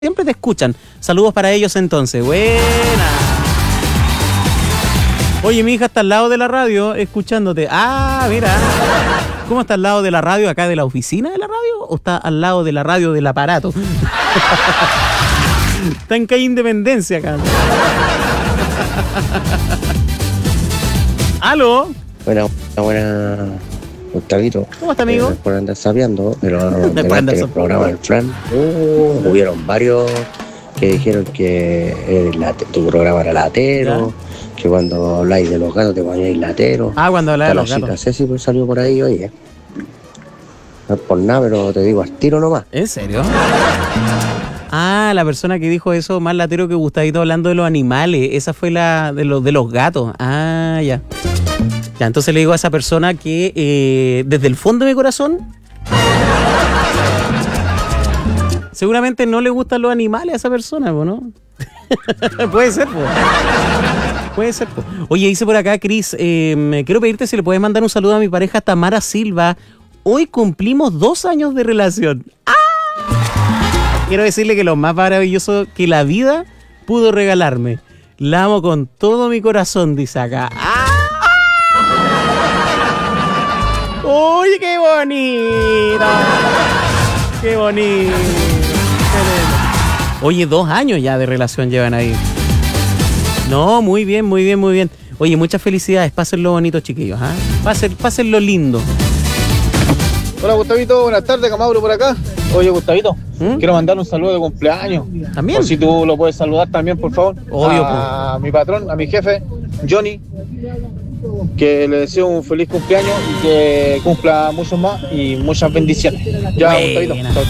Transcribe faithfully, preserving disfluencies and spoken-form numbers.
siempre te escuchan. Saludos para ellos entonces. Buena. Oye, mi hija está al lado de la radio escuchándote. Ah, mira. ¿Cómo está al lado de la radio acá de la oficina de la radio? ¿O está al lado de la radio del aparato? Está en calle Independencia acá. ¿Aló? Buena, buena, Gustavito. ¿Cómo está, amigo? Eh, por andar sabiando, pero Después andar en el programa del Fran, uh, hubieron varios que dijeron que el late, tu programa era latero, ¿ya? Que cuando habláis de los gatos te poníais latero. Ah, cuando habláis de la los gatos. chica Ceci pues, salió por ahí, oye. No es por nada, pero te digo al tiro nomás. ¿En serio? Ah, la persona que dijo eso, más latero que Gustavito hablando de los animales. Esa fue la de los, de los gatos. Ah, ya. Ya, entonces le digo a esa persona que eh, desde el fondo de mi corazón seguramente no le gustan los animales a esa persona, ¿no? Puede ser, po. Puede ser, po. Oye, dice por acá, Cris, eh, quiero pedirte si le puedes mandar un saludo a mi pareja Tamara Silva. Hoy cumplimos dos años de relación. ¡Ah! Quiero decirle que lo más maravilloso que la vida pudo regalarme. La amo con todo mi corazón, dice acá. ¡Ah! ¡Uy, qué bonito! ¡Qué bonito! Oye, dos años ya de relación llevan ahí. No, muy bien, muy bien, muy bien. Oye, muchas felicidades. Pásenlo bonito, chiquillos. ¿Ah? Pásen, pásenlo lindo. Hola, Gustavito. Buenas tardes, Camauro por acá. Oye, Gustavito, ¿Mm? quiero mandar un saludo de cumpleaños. ¿También? O si tú lo puedes saludar también, por favor. Obvio. A mi patrón, a mi jefe, Johnny. Que le deseo un feliz cumpleaños y que cumpla muchos más y muchas bendiciones. Ya, Gustavito. Chao, chao.